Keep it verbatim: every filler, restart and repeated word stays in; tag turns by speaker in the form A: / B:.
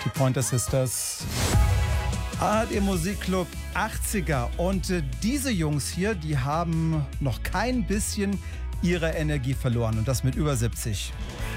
A: Die Pointer Sisters. A R D Musikclub achtziger. Und äh, diese Jungs hier, die haben noch kein bisschen ihre Energie verloren. Und das mit über siebzig.